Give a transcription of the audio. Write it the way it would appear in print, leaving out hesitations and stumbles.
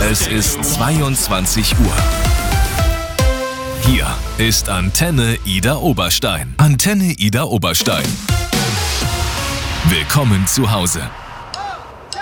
Es ist 22 Uhr. Hier ist Antenne Ida Oberstein. Antenne Ida Oberstein. Willkommen zu Hause.